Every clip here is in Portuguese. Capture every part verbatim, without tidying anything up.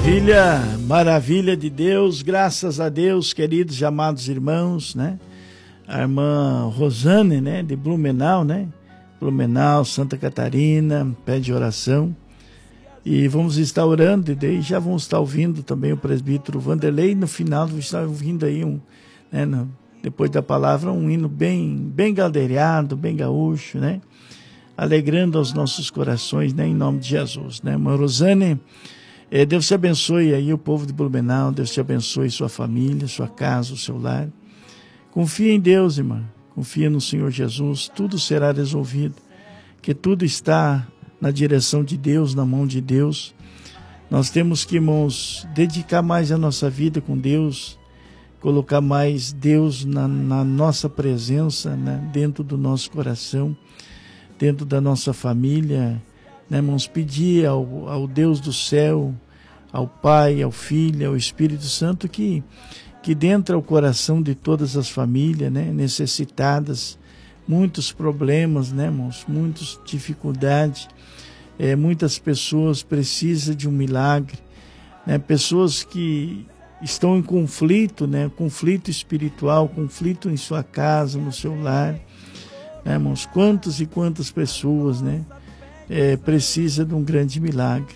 Maravilha, maravilha de Deus, graças a Deus, queridos e amados irmãos, né? A irmã Rosane, né, de Blumenau, né? Blumenau, Santa Catarina, pede oração. E vamos estar orando, e daí já vamos estar ouvindo também o presbítero Vanderlei. No final, vamos estar ouvindo aí, um, né, no, depois da palavra, um hino bem, bem galdeirado, bem gaúcho, né? Alegrando aos nossos corações, né, em nome de Jesus, né? Irmã Rosane, eh, Deus te abençoe aí o povo de Blumenau, Deus te abençoe sua família, sua casa, o seu lar. Confia em Deus, irmã, confia no Senhor Jesus, tudo será resolvido, que tudo está na direção de Deus, na mão de Deus. Nós temos que, irmãos, dedicar mais a nossa vida com Deus, colocar mais Deus na, na nossa presença, né, dentro do nosso coração, dentro da nossa família, né, irmãos, pedir ao, ao Deus do céu, ao Pai, ao Filho, ao Espírito Santo, que, que dentro ao coração de todas as famílias, né, necessitadas, muitos problemas, né, irmãos, muitas dificuldades, é, muitas pessoas precisam de um milagre, né, pessoas que estão em conflito, né, conflito espiritual, conflito em sua casa, no seu lar, né, irmãos, quantas e quantas pessoas, né, é, precisa de um grande milagre.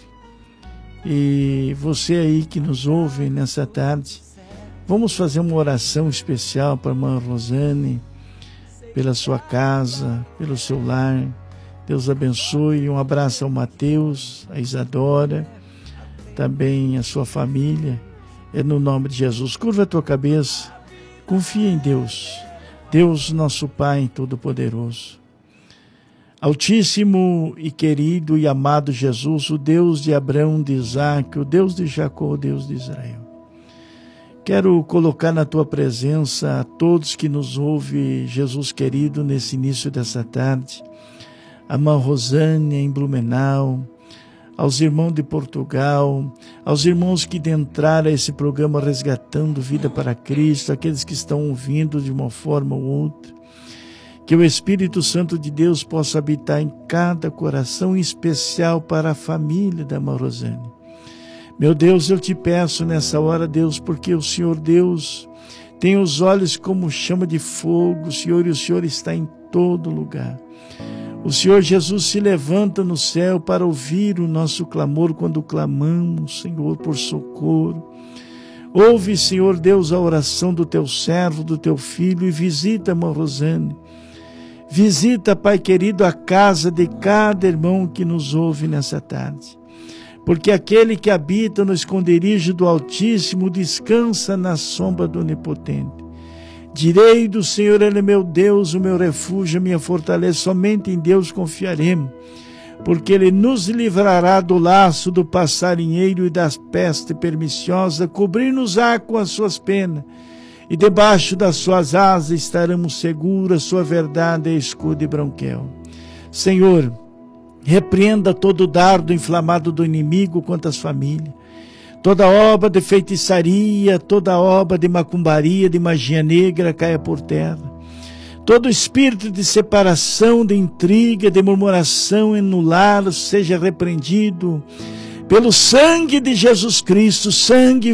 E você aí que nos ouve nessa tarde, vamos fazer uma oração especial para a irmã Rosane, pela sua casa, pelo seu lar. Deus abençoe. Um abraço ao Mateus, a Isadora, também a sua família. É no nome de Jesus. Curva a tua cabeça, confia em Deus. Deus, nosso Pai Todo-Poderoso. Altíssimo e querido e amado Jesus, o Deus de Abraão, de Isaac, o Deus de Jacó, o Deus de Israel. Quero colocar na tua presença a todos que nos ouvem, Jesus querido, nesse início dessa tarde. A irmã Rosane em Blumenau, aos irmãos de Portugal, aos irmãos que entraram a esse programa Resgatando Vida para Cristo, aqueles que estão ouvindo de uma forma ou outra. Que o Espírito Santo de Deus possa habitar em cada coração, em especial para a família da irmã Rosane. Meu Deus, eu te peço nessa hora, Deus, porque o Senhor Deus tem os olhos como chama de fogo, Senhor, e o Senhor está em todo lugar. O Senhor Jesus se levanta no céu para ouvir o nosso clamor quando clamamos, Senhor, por socorro. Ouve, Senhor Deus, a oração do teu servo, do teu filho, e visita a irmã Rosane. Visita, Pai querido, a casa de cada irmão que nos ouve nessa tarde. Porque aquele que habita no esconderijo do Altíssimo descansa na sombra do Onipotente. Direi do Senhor, Ele é meu Deus, o meu refúgio, a minha fortaleza, somente em Deus confiaremos, porque Ele nos livrará do laço do passarinheiro e das pestes perniciosas, cobrir-nos-á com as suas penas, e debaixo das suas asas estaremos seguros, sua verdade é escudo e bronquel. Senhor, repreenda todo dardo inflamado do inimigo contra as famílias, toda obra de feitiçaria, toda obra de macumbaria, de magia negra caia por terra. Todo espírito de separação, de intriga, de murmuração no lar seja repreendido pelo sangue de Jesus Cristo, sangue